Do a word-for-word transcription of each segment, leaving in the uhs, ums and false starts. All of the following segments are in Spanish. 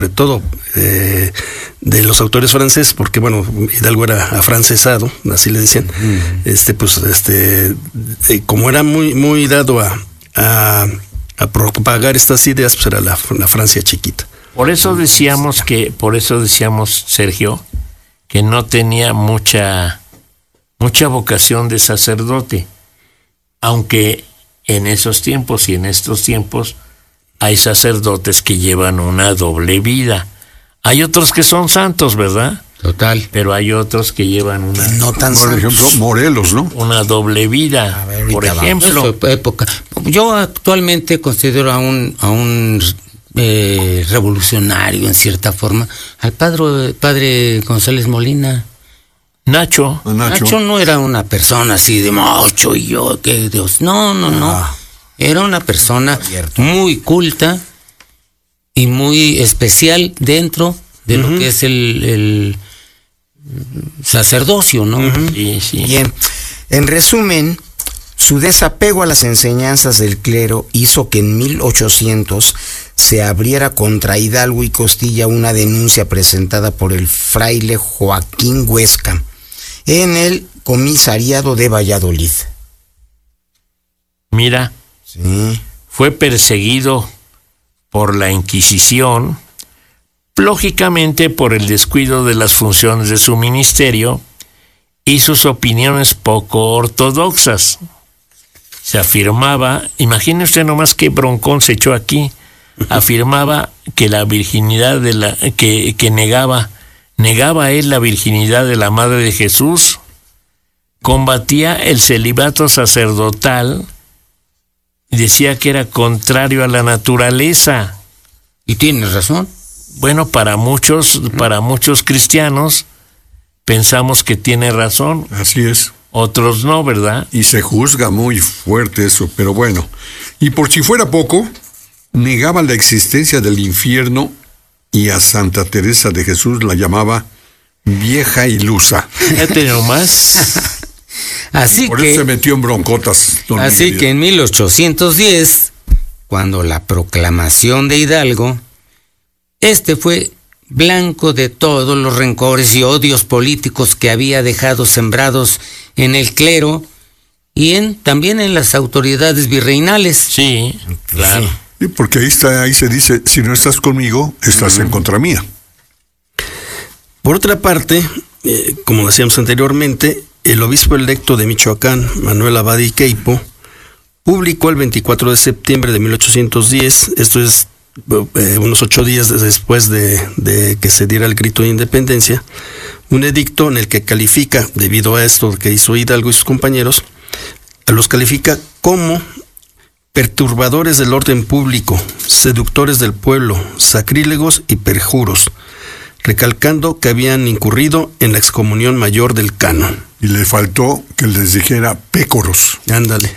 sobre todo eh, de los autores franceses, porque bueno, Hidalgo era afrancesado, así le decían, uh-huh. este pues este eh, como era muy muy dado a, a, a propagar estas ideas, pues era la, la Francia chiquita. Por eso decíamos que, por eso decíamos, Sergio, que no tenía mucha mucha vocación de sacerdote, aunque en esos tiempos y en estos tiempos hay sacerdotes que llevan una doble vida. Hay otros que son santos, ¿verdad? Total. Pero hay otros que llevan una... No tan Por santos. ejemplo, Morelos, ¿no? Una doble vida. A ver, por ahorita ejemplo. Época. Yo actualmente considero a un, a un eh, revolucionario, en cierta forma, al padre, padre González Molina. Nacho. Nacho. Nacho no era una persona así de mocho y yo, que Dios. No, no, no. Ah. Era una persona Abierto. muy culta y muy especial dentro de uh-huh. lo que es el, el sacerdocio, ¿no? Uh-huh. Sí, sí. Bien, en resumen, su desapego a las enseñanzas del clero hizo que en mil ochocientos se abriera contra Hidalgo y Costilla una denuncia presentada por el fraile Joaquín Huesca en el comisariado de Valladolid. Mira, Sí. fue perseguido por la Inquisición, lógicamente por el descuido de las funciones de su ministerio y sus opiniones poco ortodoxas. Se afirmaba, imagine usted nomás qué broncón se echó aquí, afirmaba que la virginidad de la, que, que negaba, negaba él la virginidad de la Madre de Jesús, combatía el celibato sacerdotal, decía que era contrario a la naturaleza. Y tiene razón. Bueno, para muchos, uh-huh. para muchos cristianos pensamos que tiene razón. Así es. Otros no, ¿verdad? Y se juzga muy fuerte eso, pero bueno. Y por si fuera poco, negaba la existencia del infierno y a Santa Teresa de Jesús la llamaba vieja ilusa. Fíjate nomás. Así Por que, eso se metió en broncotas. Don así Miguel. que en mil ochocientos diez, cuando la proclamación de Hidalgo, este fue blanco de todos los rencores y odios políticos que había dejado sembrados en el clero y en también en las autoridades virreinales. Sí, claro. Sí. Sí, porque ahí está, ahí se dice, si no estás conmigo, estás uh-huh. en contra mía. Por otra parte, eh, como decíamos anteriormente, el obispo electo de Michoacán, Manuel Abad y Queipo, publicó el veinticuatro de septiembre de mil ochocientos diez, esto es eh, unos ocho días después de, de que se diera el grito de independencia, un edicto en el que califica, debido a esto que hizo Hidalgo y sus compañeros, los califica como perturbadores del orden público, seductores del pueblo, sacrílegos y perjuros, recalcando que habían incurrido en la excomunión mayor del canon. Y le faltó que les dijera pécoros. Ándale.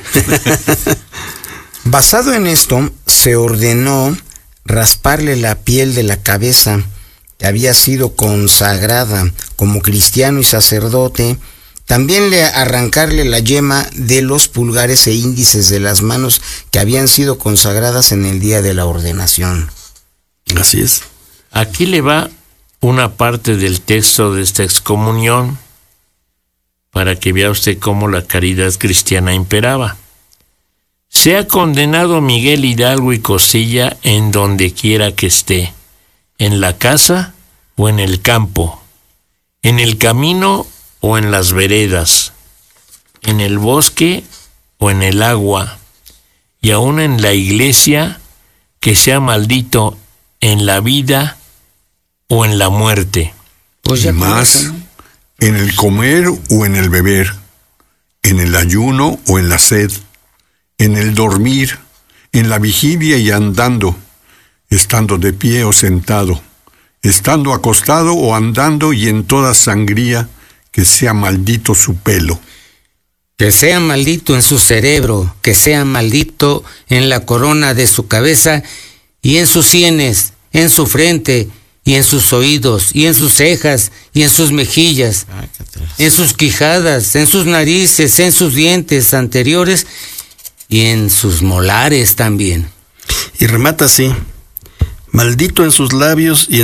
Basado en esto, se ordenó rasparle la piel de la cabeza, que había sido consagrada como cristiano y sacerdote, también le arrancarle la yema de los pulgares e índices de las manos que habían sido consagradas en el día de la ordenación. Así es. Aquí le va una parte del texto de esta excomunión para que vea usted cómo la caridad cristiana imperaba. Sea condenado Miguel Hidalgo y Costilla en donde quiera que esté, en la casa o en el campo, en el camino o en las veredas, en el bosque o en el agua, y aun en la iglesia, que sea maldito en la vida o en la muerte. Pues Y ya más, con eso, ¿no? en el comer o en el beber, en el ayuno o en la sed, en el dormir, en la vigilia y andando, estando de pie o sentado, estando acostado o andando y en toda sangría, que sea maldito su pelo. Que sea maldito en su cerebro, que sea maldito en la corona de su cabeza y en sus sienes, en su frente y en sus oídos y en sus cejas y en sus mejillas, en sus quijadas, en sus narices, en sus dientes anteriores y en sus molares también. Y remata así: Maldito en sus labios y